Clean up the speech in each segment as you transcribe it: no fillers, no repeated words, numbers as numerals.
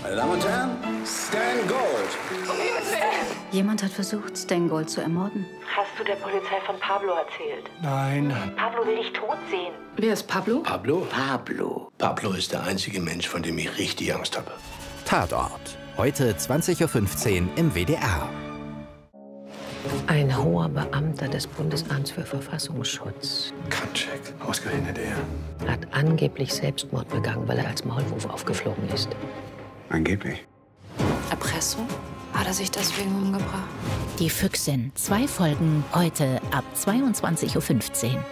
Meine Damen und Herren, Stan Gold. Jemand hat versucht, Stan Gold zu ermorden. Hast du der Polizei von Pablo erzählt? Nein. Pablo will dich tot sehen. Wer ist Pablo? Pablo? Pablo ist der einzige Mensch, von dem ich richtig Angst habe. Tatort. Heute 20:15 Uhr im WDR. Ein hoher Beamter des Bundesamts für Verfassungsschutz Kaczek, ausgerechnet er. hat angeblich Selbstmord begangen, weil er als Maulwurf aufgeflogen ist. Angeblich. Erpressung? Hat er sich deswegen umgebracht? Die Füchsin. 2 Folgen heute ab 22:15 Uhr.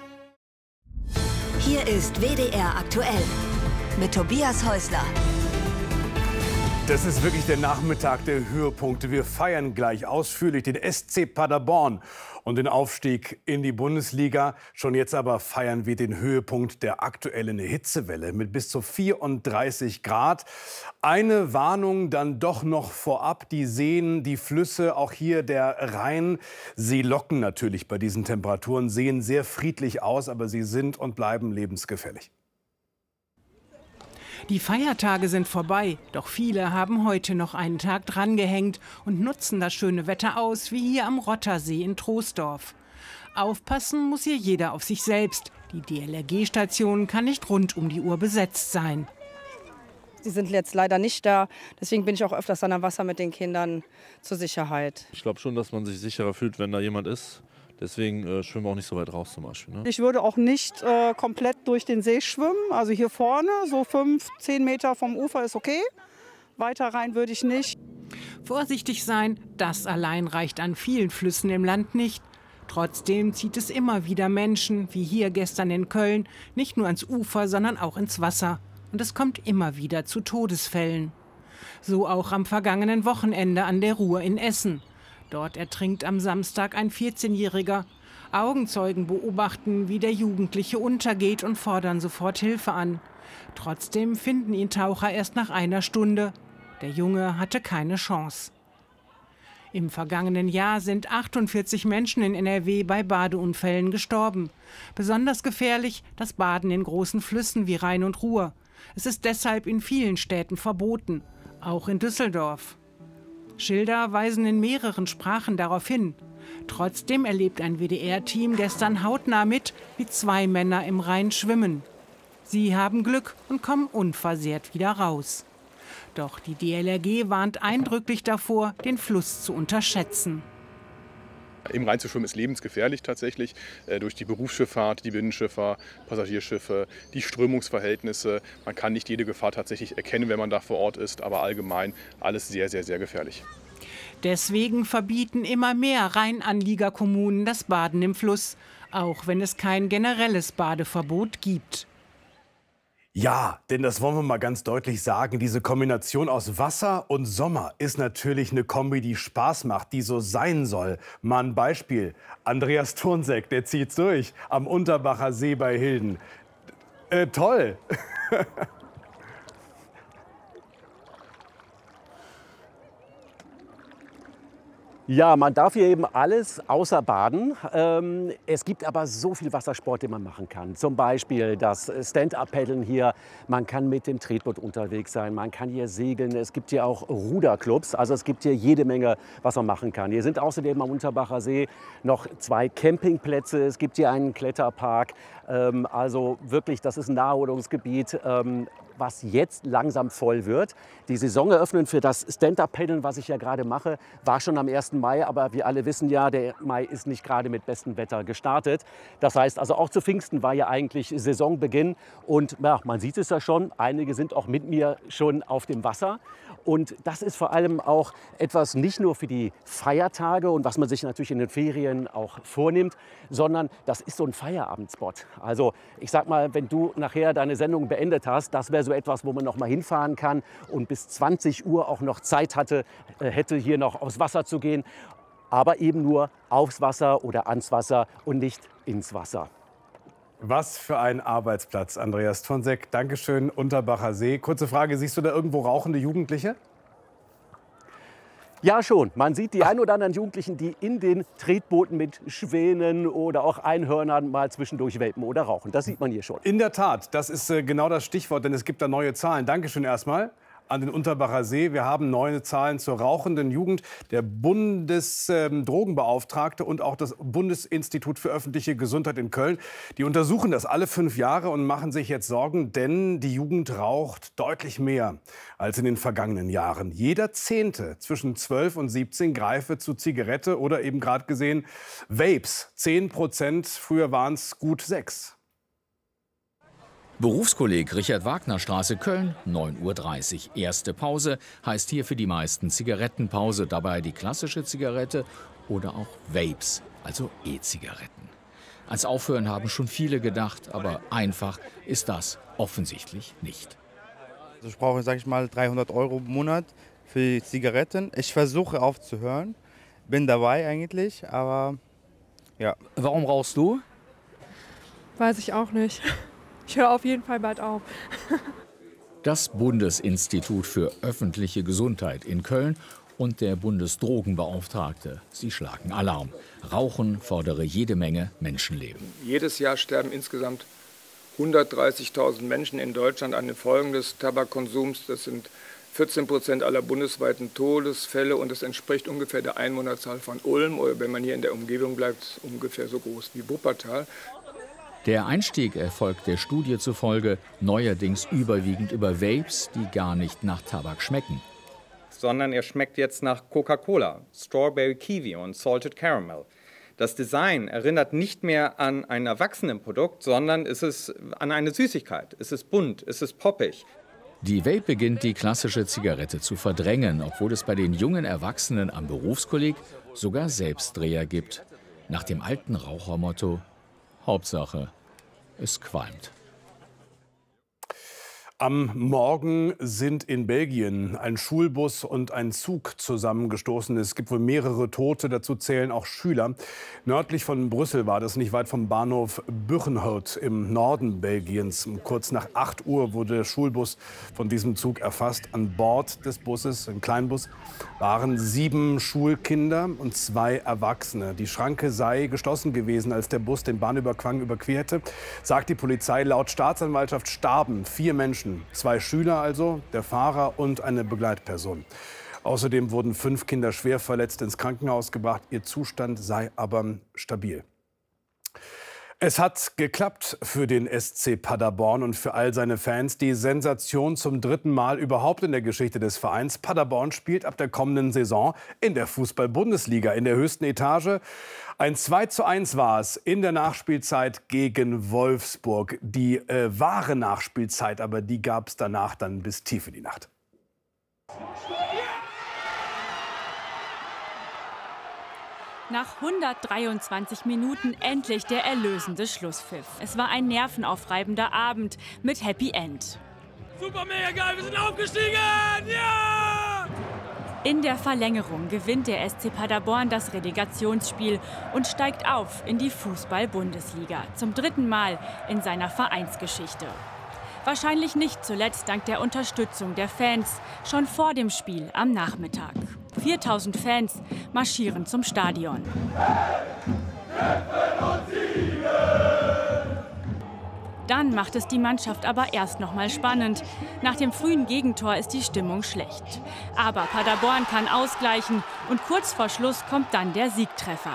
Hier ist WDR aktuell mit Tobias Häusler. Das ist wirklich der Nachmittag der Höhepunkte. Wir feiern gleich ausführlich den SC Paderborn und den Aufstieg in die Bundesliga. Schon jetzt aber feiern wir den Höhepunkt der aktuellen Hitzewelle mit bis zu 34 Grad. Eine Warnung dann doch noch vorab. Die Seen, die Flüsse, auch hier der Rhein, sie locken natürlich bei diesen Temperaturen, sehen sehr friedlich aus, aber sie sind und bleiben lebensgefährlich. Die Feiertage sind vorbei, doch viele haben heute noch einen Tag drangehängt und nutzen das schöne Wetter aus, wie hier am Rottersee in Troisdorf. Aufpassen muss hier jeder auf sich selbst. Die DLRG-Station kann nicht rund um die Uhr besetzt sein. Sie sind jetzt leider nicht da, deswegen bin ich auch öfters an der Wasser mit den Kindern zur Sicherheit. Ich glaube schon, dass man sich sicherer fühlt, wenn da jemand ist. Deswegen schwimmen wir auch nicht so weit raus zum Beispiel. Ne? Ich würde auch nicht komplett durch den See schwimmen. Also hier vorne, so 5-10 Meter vom Ufer ist okay. Weiter rein würde ich nicht. Vorsichtig sein, das allein reicht an vielen Flüssen im Land nicht. Trotzdem zieht es immer wieder Menschen, wie hier gestern in Köln, nicht nur ans Ufer, sondern auch ins Wasser. Und es kommt immer wieder zu Todesfällen. So auch am vergangenen Wochenende an der Ruhr in Essen. Dort ertrinkt am Samstag ein 14-Jähriger. Augenzeugen beobachten, wie der Jugendliche untergeht und fordern sofort Hilfe an. Trotzdem finden ihn Taucher erst nach einer Stunde. Der Junge hatte keine Chance. Im vergangenen Jahr sind 48 Menschen in NRW bei Badeunfällen gestorben. Besonders gefährlich das Baden in großen Flüssen wie Rhein und Ruhr. Es ist deshalb in vielen Städten verboten, auch in Düsseldorf. Schilder weisen in mehreren Sprachen darauf hin. Trotzdem erlebt ein WDR-Team gestern hautnah mit, wie 2 Männer im Rhein schwimmen. Sie haben Glück und kommen unversehrt wieder raus. Doch die DLRG warnt eindrücklich davor, den Fluss zu unterschätzen. Im Rhein zu schwimmen ist lebensgefährlich tatsächlich, durch die Berufsschifffahrt, die Binnenschiffer, Passagierschiffe, die Strömungsverhältnisse. Man kann nicht jede Gefahr tatsächlich erkennen, wenn man da vor Ort ist, aber allgemein alles sehr, sehr, sehr gefährlich. Deswegen verbieten immer mehr Rheinanliegerkommunen das Baden im Fluss, auch wenn es kein generelles Badeverbot gibt. Ja, denn das wollen wir mal ganz deutlich sagen. Diese Kombination aus Wasser und Sommer ist natürlich eine Kombi, die Spaß macht, die so sein soll. Mal ein Beispiel. Andreas Thurnsek, der zieht's durch am Unterbacher See bei Hilden. Toll! Ja, man darf hier eben alles außer baden. Es gibt aber so viel Wassersport, den man machen kann. Zum Beispiel das Stand-Up-Paddeln hier. Man kann mit dem Tretboot unterwegs sein. Man kann hier segeln. Es gibt hier auch Ruderclubs. Also es gibt hier jede Menge, was man machen kann. Hier sind außerdem am Unterbacher See noch 2 Campingplätze. Es gibt hier einen Kletterpark. Also wirklich, das ist ein Naherholungsgebiet, was jetzt langsam voll wird. Die Saison eröffnen für das Stand-Up-Paddeln, was ich ja gerade mache, war schon am 1. Mai. Aber wir alle wissen ja, der Mai ist nicht gerade mit bestem Wetter gestartet. Das heißt also auch zu Pfingsten war ja eigentlich Saisonbeginn. Und ja, man sieht es ja schon, einige sind auch mit mir schon auf dem Wasser. Und das ist vor allem auch etwas nicht nur für die Feiertage und was man sich natürlich in den Ferien auch vornimmt, sondern das ist so ein Feierabendspot. Also ich sag mal, wenn du nachher deine Sendung beendet hast, das wäre so etwas, wo man noch mal hinfahren kann und bis 20 Uhr auch noch Zeit hätte hier noch aufs Wasser zu gehen, aber eben nur aufs Wasser oder ans Wasser und nicht ins Wasser. Was für ein Arbeitsplatz, Andreas Thurnsek. Dankeschön, Unterbacher See. Kurze Frage, siehst du da irgendwo rauchende Jugendliche? Ja, schon. Man sieht die ein oder anderen Jugendlichen, die in den Tretbooten mit Schwänen oder auch Einhörnern mal zwischendurch vapen oder rauchen. Das sieht man hier schon. In der Tat, das ist genau das Stichwort, denn es gibt da neue Zahlen. Dankeschön erstmal an den Unterbacher See. Wir haben neue Zahlen zur rauchenden Jugend. Der Bundesdrogenbeauftragte und auch das Bundesinstitut für öffentliche Gesundheit in Köln, die untersuchen das alle 5 Jahre und machen sich jetzt Sorgen, denn die Jugend raucht deutlich mehr als in den vergangenen Jahren. Jeder Zehnte zwischen 12 und 17 greife zu Zigarette oder eben gerade gesehen Vapes. 10%, früher waren es gut 6. Berufskolleg Richard-Wagner-Straße, Köln, 9:30 Uhr. Erste Pause heißt hier für die meisten Zigarettenpause. Dabei die klassische Zigarette oder auch Vapes, also E-Zigaretten. Ans Aufhören haben schon viele gedacht, aber einfach ist das offensichtlich nicht. Also ich brauche, sage ich mal, 300 € im Monat für die Zigaretten. Ich versuche aufzuhören, bin dabei eigentlich, aber ja. Warum rauchst du? Weiß ich auch nicht. Ich höre auf jeden Fall bald auf. Das Bundesinstitut für öffentliche Gesundheit in Köln und der Bundesdrogenbeauftragte, sie schlagen Alarm. Rauchen fordere jede Menge Menschenleben. Jedes Jahr sterben insgesamt 130.000 Menschen in Deutschland an den Folgen des Tabakkonsums. Das sind 14% aller bundesweiten Todesfälle und das entspricht ungefähr der Einwohnerzahl von Ulm oder, wenn man hier in der Umgebung bleibt, ungefähr so groß wie Wuppertal. Der Einstieg erfolgt der Studie zufolge neuerdings überwiegend über Vapes, die gar nicht nach Tabak schmecken. Sondern er schmeckt jetzt nach Coca-Cola, Strawberry Kiwi und Salted Caramel. Das Design erinnert nicht mehr an ein Erwachsenenprodukt, sondern es ist an eine Süßigkeit. Es ist bunt, es ist poppig. Die Vape beginnt die klassische Zigarette zu verdrängen, obwohl es bei den jungen Erwachsenen am Berufskolleg sogar Selbstdreher gibt. Nach dem alten Rauchermotto: Hauptsache, es qualmt. Am Morgen sind in Belgien ein Schulbus und ein Zug zusammengestoßen. Es gibt wohl mehrere Tote, dazu zählen auch Schüler. Nördlich von Brüssel war das, nicht weit vom Bahnhof Buchenhout im Norden Belgiens. Kurz nach 8 Uhr wurde der Schulbus von diesem Zug erfasst. An Bord des Busses, ein Kleinbus, waren 7 Schulkinder und 2 Erwachsene. Die Schranke sei geschlossen gewesen, als der Bus den Bahnübergang überquerte. Sagt die Polizei, laut Staatsanwaltschaft starben 4 Menschen. 2 Schüler also, der Fahrer und eine Begleitperson. Außerdem wurden 5 Kinder schwer verletzt ins Krankenhaus gebracht. Ihr Zustand sei aber stabil. Es hat geklappt für den SC Paderborn und für all seine Fans. Die Sensation zum 3. Mal überhaupt in der Geschichte des Vereins. Paderborn spielt ab der kommenden Saison in der Fußball-Bundesliga in der höchsten Etage. Ein 2:1 war es in der Nachspielzeit gegen Wolfsburg. Die wahre Nachspielzeit, aber die gab es danach dann bis tief in die Nacht. Nach 123 Minuten endlich der erlösende Schlusspfiff. Es war ein nervenaufreibender Abend mit Happy End. Super, mega geil, wir sind aufgestiegen! Ja! In der Verlängerung gewinnt der SC Paderborn das Relegationsspiel und steigt auf in die Fußball-Bundesliga. Zum 3. Mal in seiner Vereinsgeschichte. Wahrscheinlich nicht zuletzt dank der Unterstützung der Fans, schon vor dem Spiel am Nachmittag. 4000 Fans marschieren zum Stadion. Dann macht es die Mannschaft aber erst noch mal spannend. Nach dem frühen Gegentor ist die Stimmung schlecht. Aber Paderborn kann ausgleichen und kurz vor Schluss kommt dann der Siegtreffer.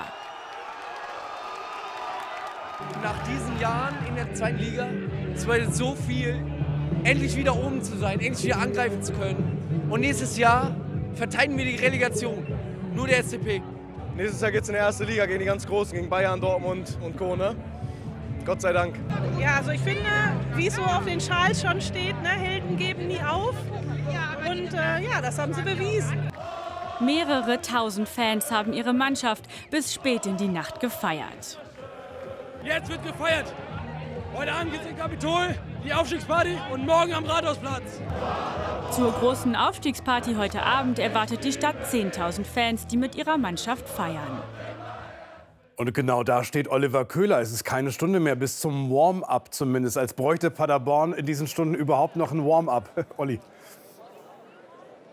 Nach diesen Jahren in der 2. Liga, es bedeutet so viel, endlich wieder oben zu sein, endlich wieder angreifen zu können. Und nächstes Jahr verteidigen wir die Relegation. Nur der SCP. Nächstes Jahr geht es in die 1. Liga gegen die ganz Großen, gegen Bayern, Dortmund und Co. Ne? Gott sei Dank. Ja, also ich finde, wie es so auf den Schals schon steht, ne, Helden geben nie auf. Und ja, das haben sie bewiesen. Mehrere tausend Fans haben ihre Mannschaft bis spät in die Nacht gefeiert. Jetzt wird gefeiert. Heute Abend geht's in Kapitol, die Aufstiegsparty und morgen am Rathausplatz. Zur großen Aufstiegsparty heute Abend erwartet die Stadt 10.000 Fans, die mit ihrer Mannschaft feiern. Und genau da steht Oliver Köhler. Es ist keine Stunde mehr bis zum Warm-up zumindest. Als bräuchte Paderborn in diesen Stunden überhaupt noch ein Warm-up. Olli.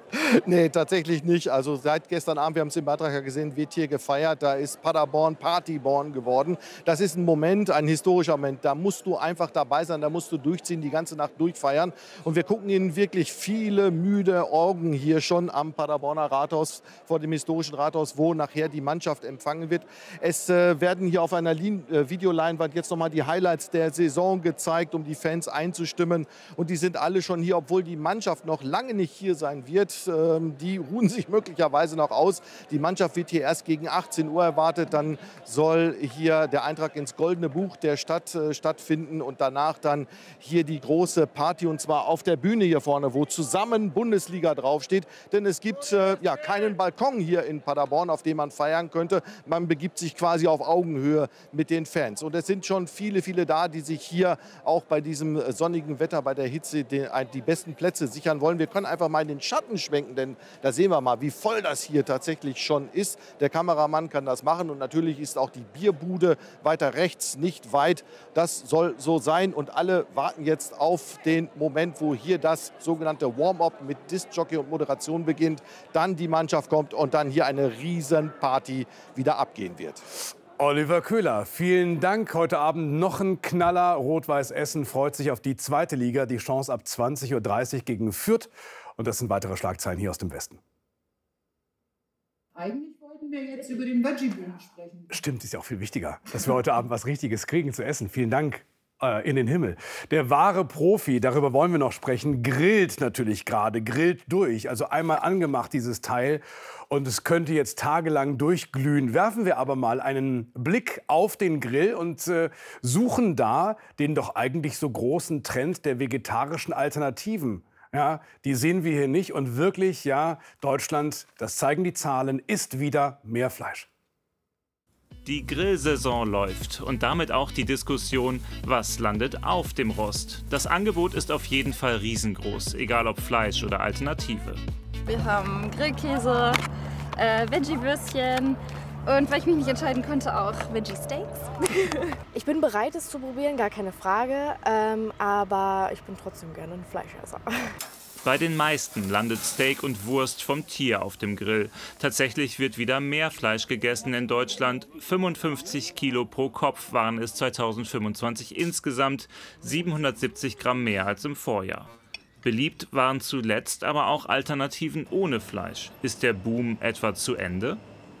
Nee, tatsächlich nicht. Also seit gestern Abend, wir haben es im Beitrag ja gesehen, wird hier gefeiert. Da ist Paderborn Partyborn geworden. Das ist ein Moment, ein historischer Moment. Da musst du einfach dabei sein, da musst du durchziehen, die ganze Nacht durchfeiern. Und wir gucken Ihnen wirklich viele müde Augen hier schon am Paderborner Rathaus, vor dem historischen Rathaus, wo nachher die Mannschaft empfangen wird. Es werden hier auf einer Videoleinwand jetzt nochmal die Highlights der Saison gezeigt, um die Fans einzustimmen. Und die sind alle schon hier, obwohl die Mannschaft noch lange nicht hier sein wird. Die ruhen sich möglicherweise noch aus. Die Mannschaft wird hier erst gegen 18 Uhr erwartet. Dann soll hier der Eintrag ins Goldene Buch der Stadt stattfinden und danach dann hier die große Party, und zwar auf der Bühne hier vorne, wo zusammen Bundesliga draufsteht. Denn es gibt ja keinen Balkon hier in Paderborn, auf dem man feiern könnte. Man begibt sich quasi auf Augenhöhe mit den Fans. Und es sind schon viele, viele da, die sich hier auch bei diesem sonnigen Wetter, bei der Hitze die besten Plätze sichern wollen. Wir können einfach mal in den Schatten schwenken, denn da sehen wir mal, wie voll das hier tatsächlich schon ist. Der Kameramann kann das machen und natürlich ist auch die Bierbude weiter rechts nicht weit. Das soll so sein und alle warten jetzt auf den Moment, wo hier das sogenannte Warm-up mit Diskjockey und Moderation beginnt, dann die Mannschaft kommt und dann hier eine Riesenparty wieder abgehen wird. Oliver Köhler, vielen Dank. Heute Abend noch ein Knaller. Rot-Weiß Essen freut sich auf die zweite Liga. Die Chance ab 20:30 Uhr gegen Fürth. Und das sind weitere Schlagzeilen hier aus dem Westen. Eigentlich wollten wir jetzt über den Veggie-Boom sprechen. Stimmt, ist ja auch viel wichtiger, dass wir heute Abend was Richtiges kriegen zu essen. Vielen Dank. In den Himmel. Der wahre Profi, darüber wollen wir noch sprechen, grillt natürlich gerade, grillt durch. Also einmal angemacht dieses Teil und es könnte jetzt tagelang durchglühen. Werfen wir aber mal einen Blick auf den Grill und suchen da den doch eigentlich so großen Trend der vegetarischen Alternativen. Ja, die sehen wir hier nicht und wirklich, ja, Deutschland, das zeigen die Zahlen, isst wieder mehr Fleisch. Die Grillsaison läuft und damit auch die Diskussion, was landet auf dem Rost. Das Angebot ist auf jeden Fall riesengroß, egal ob Fleisch oder Alternative. Wir haben Grillkäse, Veggie-Würstchen und, weil ich mich nicht entscheiden konnte, auch Veggie-Steaks. Ich bin bereit, es zu probieren, gar keine Frage, aber ich bin trotzdem gerne ein Fleischesser. Bei den meisten landet Steak und Wurst vom Tier auf dem Grill. Tatsächlich wird wieder mehr Fleisch gegessen in Deutschland. 55 Kilo pro Kopf waren es 2025 insgesamt, 770 Gramm mehr als im Vorjahr. Beliebt waren zuletzt aber auch Alternativen ohne Fleisch. Ist der Boom etwa zu Ende?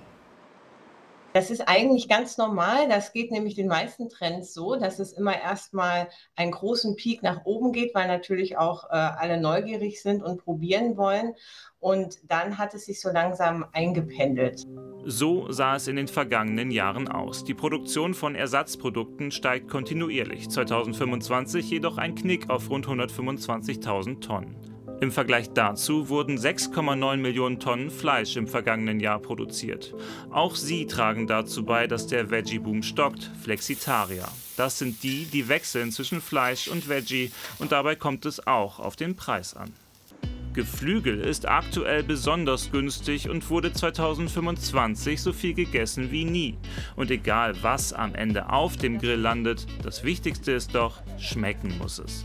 Das ist eigentlich ganz normal. Das geht nämlich den meisten Trends so, dass es immer erstmal einen großen Peak nach oben geht, weil natürlich auch alle neugierig sind und probieren wollen. Und dann hat es sich so langsam eingependelt. So sah es in den vergangenen Jahren aus. Die Produktion von Ersatzprodukten steigt kontinuierlich. 2025 jedoch ein Knick auf rund 125.000 Tonnen. Im Vergleich dazu wurden 6,9 Millionen Tonnen Fleisch im vergangenen Jahr produziert. Auch sie tragen dazu bei, dass der Veggie-Boom stockt, Flexitarier. Das sind die, die wechseln zwischen Fleisch und Veggie und dabei kommt es auch auf den Preis an. Geflügel ist aktuell besonders günstig und wurde 2025 so viel gegessen wie nie. Und egal was am Ende auf dem Grill landet, das Wichtigste ist doch, schmecken muss es.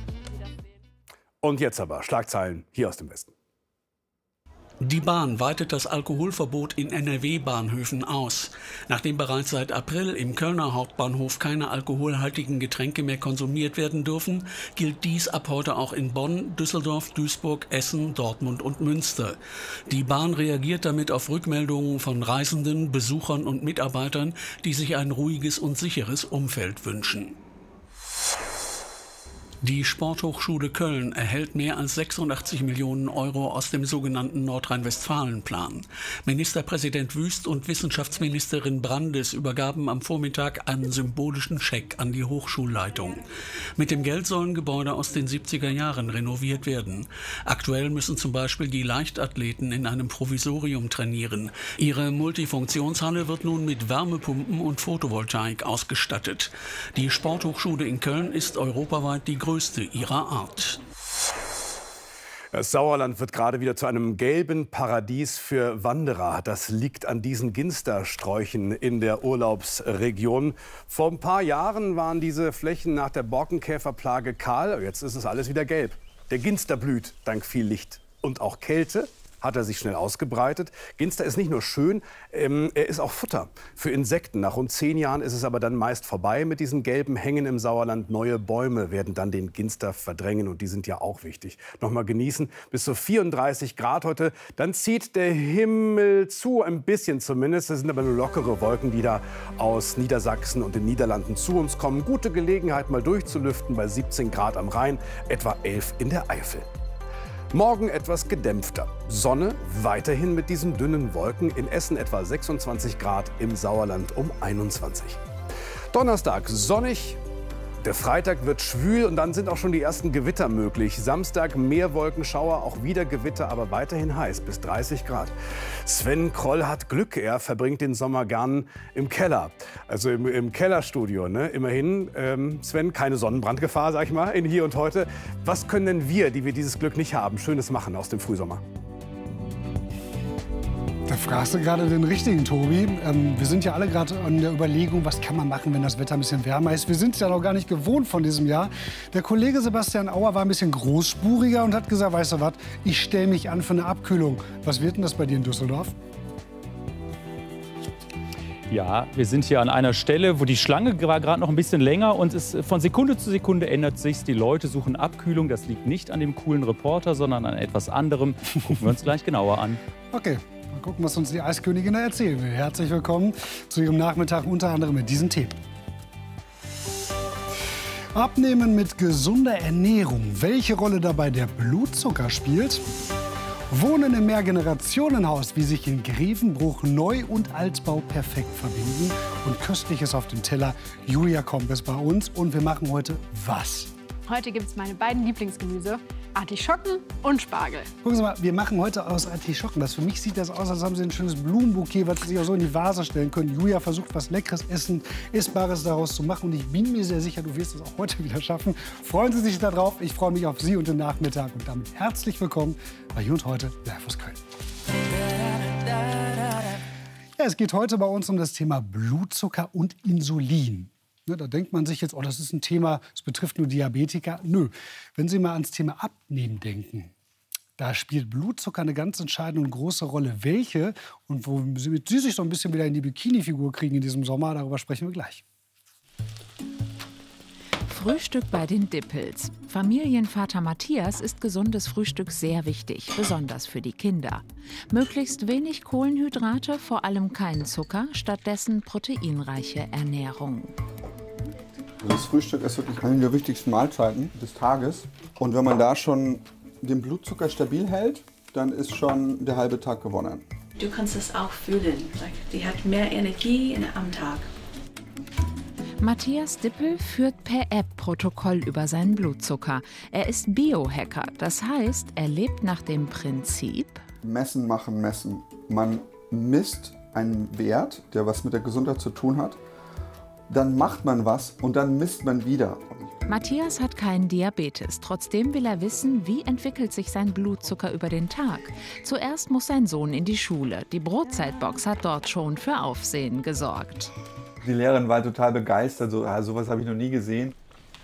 Und jetzt aber Schlagzeilen hier aus dem Westen. Die Bahn weitet das Alkoholverbot in NRW-Bahnhöfen aus. Nachdem bereits seit April im Kölner Hauptbahnhof keine alkoholhaltigen Getränke mehr konsumiert werden dürfen, gilt dies ab heute auch in Bonn, Düsseldorf, Duisburg, Essen, Dortmund und Münster. Die Bahn reagiert damit auf Rückmeldungen von Reisenden, Besuchern und Mitarbeitern, die sich ein ruhiges und sicheres Umfeld wünschen. Die Sporthochschule Köln erhält mehr als 86 Millionen Euro aus dem sogenannten Nordrhein-Westfalen-Plan. Ministerpräsident Wüst und Wissenschaftsministerin Brandes übergaben am Vormittag einen symbolischen Scheck an die Hochschulleitung. Mit dem Geld sollen Gebäude aus den 70er Jahren renoviert werden. Aktuell müssen zum Beispiel die Leichtathleten in einem Provisorium trainieren. Ihre Multifunktionshalle wird nun mit Wärmepumpen und Photovoltaik ausgestattet. Die Sporthochschule in Köln ist europaweit die größte ihrer Art. Das Sauerland wird gerade wieder zu einem gelben Paradies für Wanderer. Das liegt an diesen Ginstersträuchen in der Urlaubsregion. Vor ein paar Jahren waren diese Flächen nach der Borkenkäferplage kahl. Jetzt ist es alles wieder gelb. Der Ginster blüht dank viel Licht und auch Kälte hat er sich schnell ausgebreitet. Ginster ist nicht nur schön, er ist auch Futter für Insekten. Nach rund 10 Jahren ist es aber dann meist vorbei mit diesen gelben Hängen im Sauerland. Neue Bäume werden dann den Ginster verdrängen und die sind ja auch wichtig. Nochmal genießen, bis zu 34 Grad heute. Dann zieht der Himmel zu, ein bisschen zumindest. Es sind aber nur lockere Wolken, die da aus Niedersachsen und den Niederlanden zu uns kommen. Gute Gelegenheit, mal durchzulüften bei 17 Grad am Rhein, etwa 11 in der Eifel. Morgen etwas gedämpfter. Sonne weiterhin mit diesen dünnen Wolken. In Essen etwa 26 Grad, im Sauerland um 21. Donnerstag sonnig. Der Freitag wird schwül und dann sind auch schon die ersten Gewitter möglich. Samstag mehr Wolkenschauer, auch wieder Gewitter, aber weiterhin heiß, bis 30 Grad. Sven Kroll hat Glück, er verbringt den Sommer gern im Keller, also im Kellerstudio. Ne? Immerhin, Sven, keine Sonnenbrandgefahr, sag ich mal, in Hier und Heute. Was können denn wir, die wir dieses Glück nicht haben, Schönes machen aus dem Frühsommer? Da fragst du gerade den richtigen, Tobi. Wir sind ja alle gerade an der Überlegung, was kann man machen, wenn das Wetter ein bisschen wärmer ist. Wir sind es ja noch gar nicht gewohnt von diesem Jahr. Der Kollege Sebastian Auer war ein bisschen großspuriger und hat gesagt, weißt du was, ich stelle mich an für eine Abkühlung. Was wird denn das bei dir in Düsseldorf? Ja, wir sind hier an einer Stelle, wo die Schlange war gerade noch ein bisschen länger und es von Sekunde zu Sekunde ändert sich. Die Leute suchen Abkühlung. Das liegt nicht an dem coolen Reporter, sondern an etwas anderem. Gucken wir uns gleich genauer an. Okay. Mal gucken, was uns die Eiskönigin erzählen will. Herzlich willkommen zu Ihrem Nachmittag, unter anderem mit diesen Themen. Abnehmen mit gesunder Ernährung. Welche Rolle dabei der Blutzucker spielt? Wohnen im Mehrgenerationenhaus, wie sich in Grevenbruch Neu- und Altbau perfekt verbinden. Und Köstliches auf dem Teller. Julia Komp ist bei uns und wir machen heute was? Heute gibt es meine beiden Lieblingsgemüse, Artischocken und Spargel. Gucken Sie mal, wir machen heute aus Artischocken. Für mich sieht das aus, als haben Sie ein schönes Blumenbouquet, was Sie sich auch so in die Vase stellen können. Julia versucht, was Leckeres, Essbares daraus zu machen. Und ich bin mir sehr sicher, du wirst es auch heute wieder schaffen. Freuen Sie sich darauf. Ich freue mich auf Sie und den Nachmittag. Und damit herzlich willkommen bei Hier und Heute, live aus Köln. Ja, es geht heute bei uns um das Thema Blutzucker und Insulin. Ne, da denkt man sich jetzt, oh, das ist ein Thema, das betrifft nur Diabetiker. Nö, wenn Sie mal ans Thema Abnehmen denken, da spielt Blutzucker eine ganz entscheidende und große Rolle. Welche und womit Sie sich so ein bisschen wieder in die Bikini-Figur kriegen in diesem Sommer, darüber sprechen wir gleich. Frühstück bei den Dippels. Familienvater Matthias ist gesundes Frühstück sehr wichtig, besonders für die Kinder. Möglichst wenig Kohlenhydrate, vor allem keinen Zucker, stattdessen proteinreiche Ernährung. Das Frühstück ist wirklich eine der wichtigsten Mahlzeiten des Tages. Und wenn man da schon den Blutzucker stabil hält, dann ist schon der halbe Tag gewonnen. Du kannst es auch fühlen. Die hat mehr Energie am Tag. Matthias Dippel führt per App Protokoll über seinen Blutzucker. Er ist Biohacker, das heißt, er lebt nach dem Prinzip: Messen machen Messen. Man misst einen Wert, der was mit der Gesundheit zu tun hat. Dann macht man was und dann misst man wieder. Matthias hat keinen Diabetes. Trotzdem will er wissen, wie entwickelt sich sein Blutzucker über den Tag. Zuerst muss sein Sohn in die Schule. Die Brotzeitbox hat dort schon für Aufsehen gesorgt. Die Lehrerin war total begeistert. Sowas habe ich noch nie gesehen.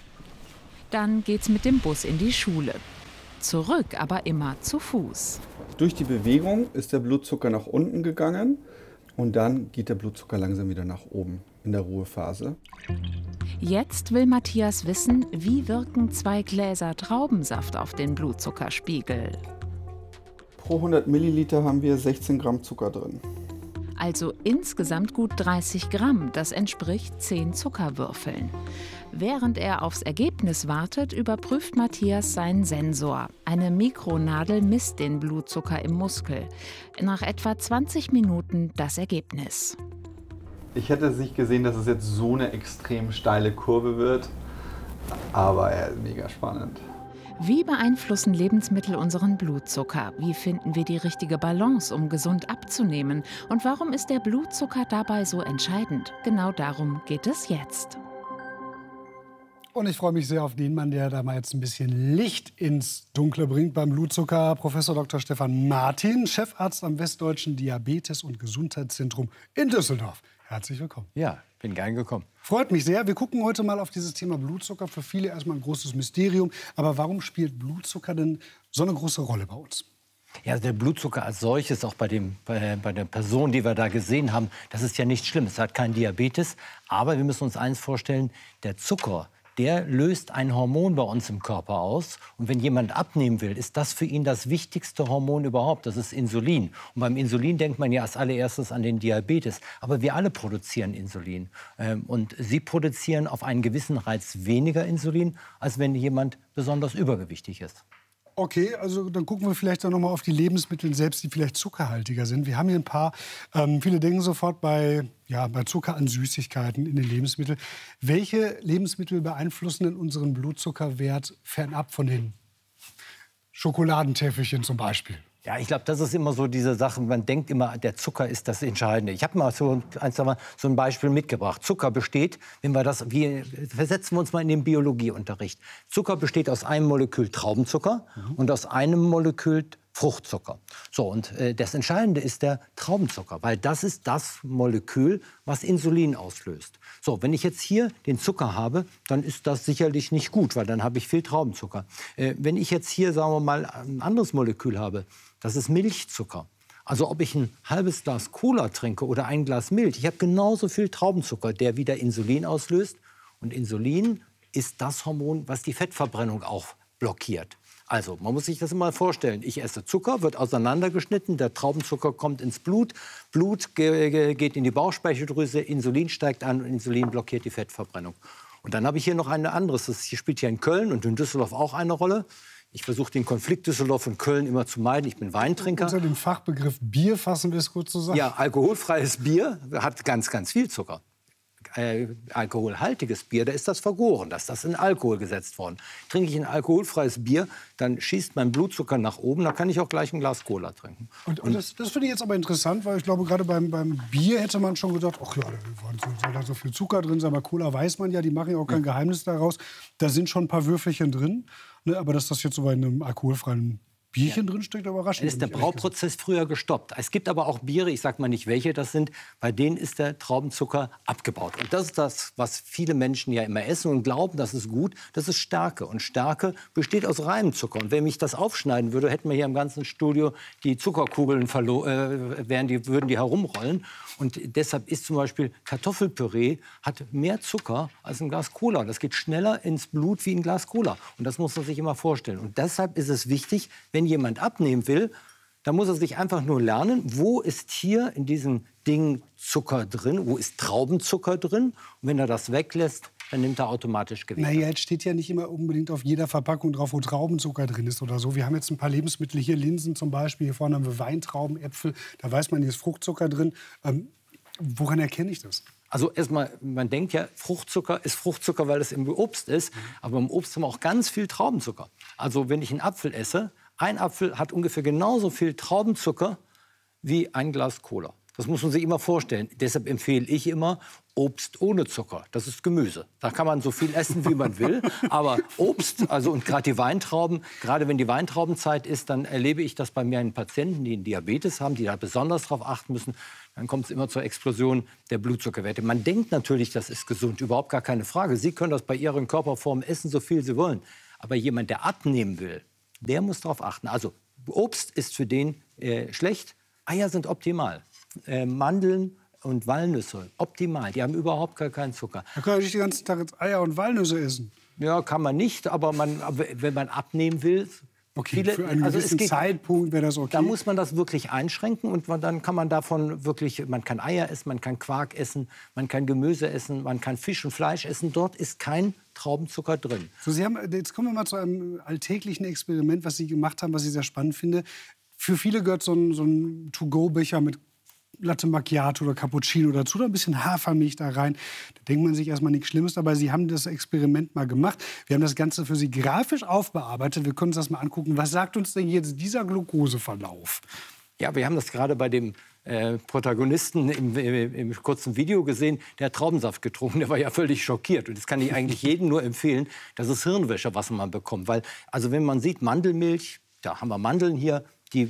Dann geht's mit dem Bus in die Schule. Zurück aber immer zu Fuß. Durch die Bewegung ist der Blutzucker nach unten gegangen und dann geht der Blutzucker langsam wieder nach oben in der Ruhephase. Jetzt will Matthias wissen, wie wirken 2 Gläser Traubensaft auf den Blutzuckerspiegel. Pro 100 Milliliter haben wir 16 Gramm Zucker drin. Also insgesamt gut 30 Gramm, das entspricht 10 Zuckerwürfeln. Während er aufs Ergebnis wartet, überprüft Matthias seinen Sensor. Eine Mikronadel misst den Blutzucker im Muskel. Nach etwa 20 Minuten das Ergebnis. Ich hätte es nicht gesehen, dass es jetzt so eine extrem steile Kurve wird, aber mega spannend. Wie beeinflussen Lebensmittel unseren Blutzucker? Wie finden wir die richtige Balance, um gesund abzunehmen? Und warum ist der Blutzucker dabei so entscheidend? Genau darum geht es jetzt. Und ich freue mich sehr auf den Mann, der da mal jetzt ein bisschen Licht ins Dunkle bringt beim Blutzucker. Professor Dr. Stefan Martin, Chefarzt am Westdeutschen Diabetes- und Gesundheitszentrum in Düsseldorf. Herzlich willkommen. Ja, bin gern gekommen. Freut mich sehr. Wir gucken heute mal auf dieses Thema Blutzucker. Für viele erstmal ein großes Mysterium. Aber warum spielt Blutzucker denn so eine große Rolle bei uns? Ja, der Blutzucker als solches, auch bei der Person, die wir da gesehen haben, das ist ja nichts Schlimmes. Er hat keinen Diabetes. Aber wir müssen uns eins vorstellen, der Zucker, der löst ein Hormon bei uns im Körper aus. Und wenn jemand abnehmen will, ist das für ihn das wichtigste Hormon überhaupt. Das ist Insulin. Und beim Insulin denkt man ja als allererstes an den Diabetes. Aber wir alle produzieren Insulin. Und Sie produzieren auf einen gewissen Reiz weniger Insulin, als wenn jemand besonders übergewichtig ist. Okay, also dann gucken wir vielleicht noch mal auf die Lebensmittel selbst, die vielleicht zuckerhaltiger sind. Wir haben hier ein paar. Viele denken sofort bei Zucker an Süßigkeiten in den Lebensmitteln. Welche Lebensmittel beeinflussen denn unseren Blutzuckerwert fernab von den Schokoladentäfelchen zum Beispiel? Ja, ich glaube, das ist immer so diese Sache. Man denkt immer, der Zucker ist das Entscheidende. Ich habe mal so ein Beispiel mitgebracht. Zucker besteht, versetzen wir uns mal in den Biologieunterricht. Zucker besteht aus einem Molekül Traubenzucker und aus einem Molekül Fruchtzucker. So, und das Entscheidende ist der Traubenzucker, weil das ist das Molekül, was Insulin auslöst. So, wenn ich jetzt hier den Zucker habe, dann ist das sicherlich nicht gut, weil dann habe ich viel Traubenzucker. Wenn ich jetzt hier, sagen wir mal, ein anderes Molekül habe, das ist Milchzucker. Also ob ich ein halbes Glas Cola trinke oder ein Glas Milch, ich habe genauso viel Traubenzucker, der wieder Insulin auslöst. Und Insulin ist das Hormon, was die Fettverbrennung auch blockiert. Also, man muss sich das mal vorstellen. Ich esse Zucker, wird auseinandergeschnitten, der Traubenzucker kommt ins Blut, Blut geht in die Bauchspeicheldrüse, Insulin steigt an und Insulin blockiert die Fettverbrennung. Und dann habe ich hier noch ein anderes, das spielt hier in Köln und in Düsseldorf auch eine Rolle. Ich versuche den Konflikt Düsseldorf und Köln immer zu meiden. Ich bin Weintrinker. Unter dem Fachbegriff Bier fassen wir es kurz zusammen. Ja, alkoholfreies Bier hat ganz, ganz viel Zucker. Alkoholhaltiges Bier, da ist das vergoren, da ist das in Alkohol gesetzt worden. Trinke ich ein alkoholfreies Bier, dann schießt mein Blutzucker nach oben, da kann ich auch gleich ein Glas Cola trinken. Und das finde ich jetzt aber interessant, weil ich glaube, gerade beim Bier hätte man schon gedacht, ach ja, da soll da so viel Zucker drin sein. Bei Cola weiß man ja, die machen ja auch kein Geheimnis daraus. Da sind schon ein paar Würfelchen drin, ne, aber dass das jetzt so bei einem alkoholfreien Bierchen drin steckt, überraschend. Dann ist der Brauprozess früher gestoppt. Es gibt aber auch Biere, ich sage mal nicht welche das sind, bei denen ist der Traubenzucker abgebaut. Und das ist das, was viele Menschen ja immer essen und glauben, das ist gut. Das ist Stärke. Und Stärke besteht aus reinem Zucker. Und wenn ich das aufschneiden würde, hätten wir hier im ganzen Studio die Zuckerkugeln würden die herumrollen. Und deshalb ist zum Beispiel Kartoffelpüree hat mehr Zucker als ein Glas Cola. Das geht schneller ins Blut wie ein Glas Cola. Und das muss man sich immer vorstellen. Und deshalb ist es wichtig, wenn jemand abnehmen will, dann muss er sich einfach nur lernen, wo ist hier in diesem Ding Zucker drin, wo ist Traubenzucker drin. Und wenn er das weglässt, dann nimmt er automatisch Gewicht. Naja, jetzt steht ja nicht immer unbedingt auf jeder Verpackung drauf, wo Traubenzucker drin ist oder so. Wir haben jetzt ein paar Lebensmittel hier, Linsen zum Beispiel. Hier vorne haben wir Weintrauben, Äpfel. Da weiß man, hier ist Fruchtzucker drin. Woran erkenne ich das? Also erstmal, man denkt ja, Fruchtzucker ist Fruchtzucker, weil es im Obst ist. Aber im Obst haben wir auch ganz viel Traubenzucker. Also wenn ich einen Apfel esse, ein Apfel hat ungefähr genauso viel Traubenzucker wie ein Glas Cola. Das muss man sich immer vorstellen. Deshalb empfehle ich immer Obst ohne Zucker. Das ist Gemüse. Da kann man so viel essen, wie man will. Aber Obst, also und gerade die Weintrauben, gerade wenn die Weintraubenzeit ist, dann erlebe ich das bei mir an Patienten, die einen Diabetes haben, die da besonders darauf achten müssen. Dann kommt es immer zur Explosion der Blutzuckerwerte. Man denkt natürlich, das ist gesund, überhaupt gar keine Frage. Sie können das bei Ihren Körperformen essen, so viel Sie wollen. Aber jemand, der abnehmen will, der muss darauf achten. Also Obst ist für den schlecht, Eier sind optimal. Mandeln und Walnüsse, optimal. Die haben überhaupt gar keinen Zucker. Da kann ich nicht den ganzen Tag jetzt Eier und Walnüsse essen. Ja, kann man nicht, aber wenn man abnehmen will... Okay, für einen gewissen Zeitpunkt wäre das okay. Da muss man das wirklich einschränken und dann kann man davon wirklich, man kann Eier essen, man kann Quark essen, man kann Gemüse essen, man kann Fisch und Fleisch essen. Dort ist kein Traubenzucker drin. So, jetzt kommen wir mal zu einem alltäglichen Experiment, was Sie gemacht haben, was ich sehr spannend finde. Für viele gehört so ein To-Go-Becher mit Latte Macchiato oder Cappuccino dazu, da ein bisschen Hafermilch da rein. Da denkt man sich erstmal nichts Schlimmes, aber Sie haben das Experiment mal gemacht. Wir haben das Ganze für Sie grafisch aufbearbeitet. Wir können uns das mal angucken. Was sagt uns denn jetzt dieser Glukoseverlauf? Ja, wir haben das gerade bei dem Protagonisten im kurzen Video gesehen, der hat Traubensaft getrunken, der war ja völlig schockiert. Und das kann ich eigentlich jedem nur empfehlen, das ist Hirnwäsche, was man bekommt. Weil, also wenn man sieht, Mandelmilch, da haben wir Mandeln hier,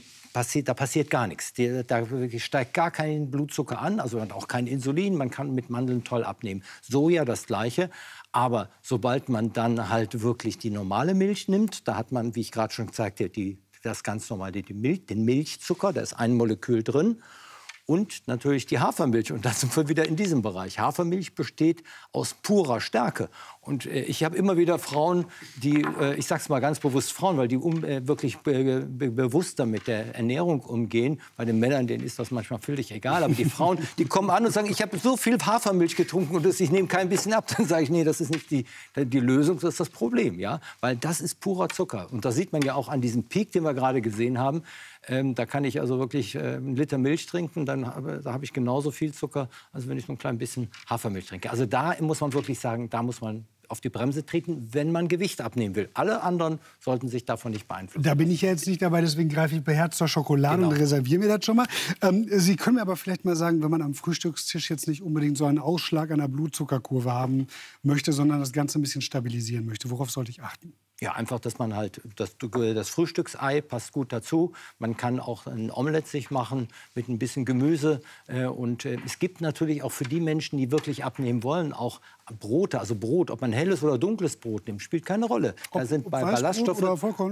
da passiert gar nichts. Da steigt gar kein Blutzucker an, also auch kein Insulin. Man kann mit Mandeln toll abnehmen. Soja das Gleiche. Aber sobald man dann halt wirklich die normale Milch nimmt, da hat man, wie ich gerade schon gesagt habe, die das ganz normal, den Milchzucker, da ist ein Molekül drin. Und natürlich die Hafermilch. Und da sind wir wieder in diesem Bereich. Hafermilch besteht aus purer Stärke. Und ich habe immer wieder Frauen, die, ich sage es mal ganz bewusst Frauen, weil die wirklich bewusster mit der Ernährung umgehen. Bei den Männern, denen ist das manchmal völlig egal. Aber die Frauen, die kommen an und sagen, ich habe so viel Hafermilch getrunken und ich nehme kein bisschen ab. Dann sage ich, nee, das ist nicht die Lösung, das ist das Problem. Ja? Weil das ist purer Zucker. Und das sieht man ja auch an diesem Peak, den wir gerade gesehen haben. Da kann ich also wirklich einen Liter Milch trinken, da habe ich genauso viel Zucker, als wenn ich nur ein klein bisschen Hafermilch trinke. Also da muss man wirklich sagen, da muss man auf die Bremse treten, wenn man Gewicht abnehmen will. Alle anderen sollten sich davon nicht beeinflussen. Da bin ich ja jetzt nicht dabei, deswegen greife ich beherzt zur Schokolade und reserviere mir das schon mal. Sie können mir aber vielleicht mal sagen, wenn man am Frühstückstisch jetzt nicht unbedingt so einen Ausschlag an der Blutzuckerkurve haben möchte, sondern das Ganze ein bisschen stabilisieren möchte, worauf sollte ich achten? Ja, einfach, dass man halt, das Frühstücksei passt gut dazu. Man kann auch ein Omelett sich machen mit ein bisschen Gemüse. Und es gibt natürlich auch für die Menschen, die wirklich abnehmen wollen, auch Brote, also Brot, ob man helles oder dunkles Brot nimmt, spielt keine Rolle. Da sind bei Ballaststoffe,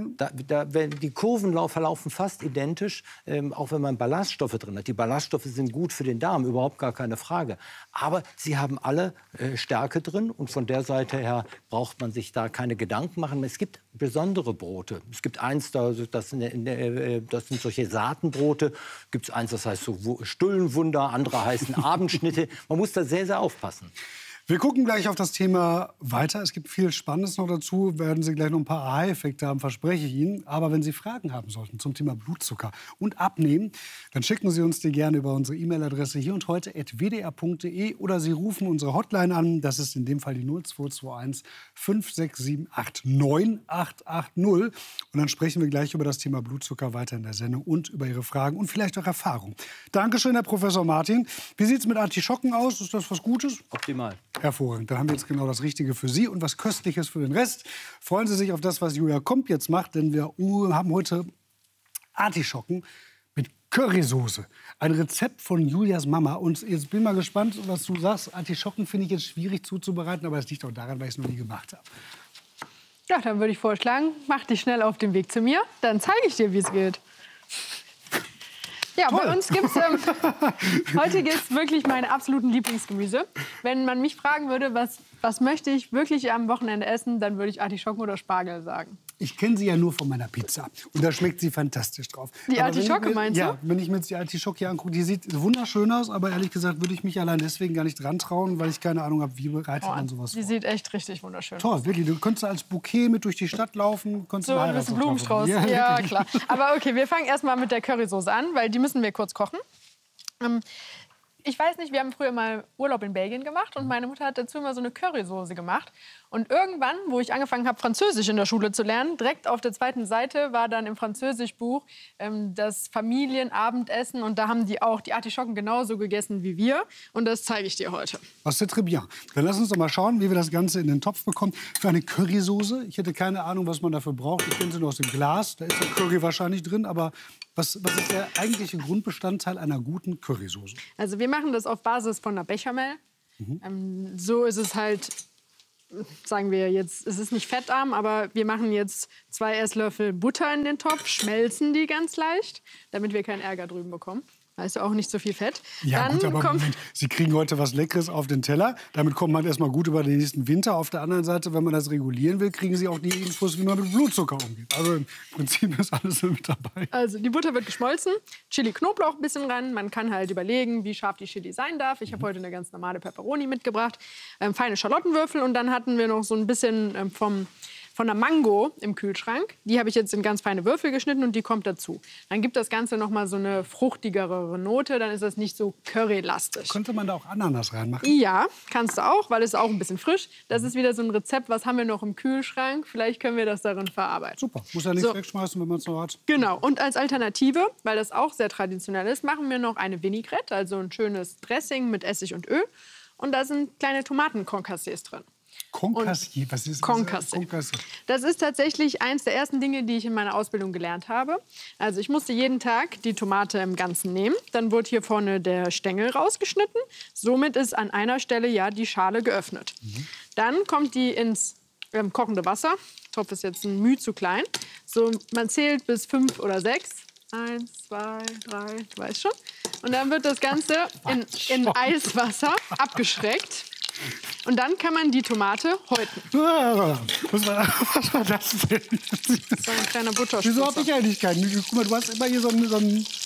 die Kurven verlaufen fast identisch, auch wenn man Ballaststoffe drin hat. Die Ballaststoffe sind gut für den Darm, überhaupt gar keine Frage. Aber sie haben alle Stärke drin und von der Seite her braucht man sich da keine Gedanken machen. Es gibt besondere Brote. Es gibt eins, das sind solche Saatenbrote. Gibt es eins, das heißt so Stullenwunder, andere heißen Abendschnitte. Man muss da sehr, sehr aufpassen. Wir gucken gleich auf das Thema weiter. Es gibt viel Spannendes noch dazu. Werden Sie gleich noch ein paar Aha-Effekte haben, verspreche ich Ihnen. Aber wenn Sie Fragen haben sollten zum Thema Blutzucker und Abnehmen, dann schicken Sie uns die gerne über unsere E-Mail-Adresse hier und heute@wdr.de oder Sie rufen unsere Hotline an. Das ist in dem Fall die 0221 567 880. Und dann sprechen wir gleich über das Thema Blutzucker weiter in der Sendung und über Ihre Fragen und vielleicht auch Erfahrungen. Dankeschön, Herr Professor Martin. Wie sieht es mit Artischocken aus? Ist das was Gutes? Optimal. Hervorragend. Dann haben wir jetzt genau das Richtige für Sie und was Köstliches für den Rest. Freuen Sie sich auf das, was Julia Komp jetzt macht, denn wir haben heute Artischocken mit Currysoße. Ein Rezept von Julias Mama. Und jetzt bin ich mal gespannt, was du sagst. Artischocken finde ich jetzt schwierig zuzubereiten, aber das liegt auch daran, weil ich es noch nie gemacht habe. Ja, dann würde ich vorschlagen, mach dich schnell auf den Weg zu mir. Dann zeige ich dir, wie es geht. Ja, toll. Bei uns gibt's heute gibt's wirklich meine absoluten Lieblingsgemüse. Wenn man mich fragen würde, was möchte ich wirklich am Wochenende essen, dann würde ich Artischocken oder Spargel sagen. Ich kenne sie ja nur von meiner Pizza. Und da schmeckt sie fantastisch drauf. Die Artischocke meinst du? Ja, wenn ich mir jetzt die Artischocke hier angucke, die sieht wunderschön aus. Aber ehrlich gesagt würde ich mich allein deswegen gar nicht dran trauen, weil ich keine Ahnung habe, wie bereitet man sowas vor. Die sieht echt richtig wunderschön aus. Toll, wirklich. Du könntest als Bouquet mit durch die Stadt laufen. So ein bisschen Blumenstrauß. Ja, klar. Aber okay, wir fangen erst mal mit der Currysoße an, weil die müssen wir kurz kochen. Ich weiß nicht, wir haben früher mal Urlaub in Belgien gemacht und meine Mutter hat dazu immer so eine Currysoße gemacht. Und irgendwann, wo ich angefangen habe, Französisch in der Schule zu lernen, direkt auf der zweiten Seite war dann im Französischbuch das Familienabendessen. Und da haben die auch die Artischocken genauso gegessen wie wir. Und das zeige ich dir heute. Das ist très bien. Dann lass uns doch mal schauen, wie wir das Ganze in den Topf bekommen. Für eine Currysoße, ich hätte keine Ahnung, was man dafür braucht. Ich kenne sie nur aus dem Glas, da ist der Curry wahrscheinlich drin. Aber was ist der eigentliche Grundbestandteil einer guten Currysoße? Also wir machen das auf Basis von einer Bechamel. So ist es halt, sagen wir jetzt, es ist nicht fettarm, aber wir machen jetzt 2 Esslöffel Butter in den Topf, schmelzen die ganz leicht, damit wir keinen Ärger drüben bekommen. Weißt du, auch nicht so viel Fett. Ja, dann gut, aber Moment, Sie kriegen heute was Leckeres auf den Teller. Damit kommt man erstmal gut über den nächsten Winter. Auf der anderen Seite, wenn man das regulieren will, kriegen Sie auch die Infos, wie man mit Blutzucker umgeht. Also im Prinzip ist alles mit dabei. Also die Butter wird geschmolzen, Chili, Knoblauch ein bisschen ran. Man kann halt überlegen, wie scharf die Chili sein darf. Ich habe heute eine ganz normale Pepperoni mitgebracht, feine Schalottenwürfel und dann hatten wir noch so ein bisschen von der Mango im Kühlschrank. Die habe ich jetzt in ganz feine Würfel geschnitten und die kommt dazu. Dann gibt das Ganze noch mal so eine fruchtigere Note, dann ist das nicht so currylastig. Könnte man da auch Ananas reinmachen? Ja, kannst du auch, weil es ist auch ein bisschen frisch. Das ist wieder so ein Rezept, was haben wir noch im Kühlschrank? Vielleicht können wir das darin verarbeiten. Super, muss ja nichts wegschmeißen, wenn man es noch hat. Genau, und als Alternative, weil das auch sehr traditionell ist, machen wir noch eine Vinaigrette, also ein schönes Dressing mit Essig und Öl. Und da sind kleine Tomaten-Concassés drin. Concassé, was ist das? Concassé. Das ist tatsächlich eins der ersten Dinge, die ich in meiner Ausbildung gelernt habe. Also ich musste jeden Tag die Tomate im Ganzen nehmen. Dann wird hier vorne der Stängel rausgeschnitten. Somit ist an einer Stelle ja die Schale geöffnet. Dann kommt die ins kochende Wasser. Der Topf ist jetzt ein Mühe zu klein. So, man zählt bis 5 oder 6. 1, 2, 3, du weißt schon. Und dann wird das Ganze in Eiswasser abgeschreckt. Und dann kann man die Tomate häuten. Was war das denn? Das war ein kleiner Butterspritzer. Wieso habe ich eigentlich keinen? Guck mal, du hast immer hier so einen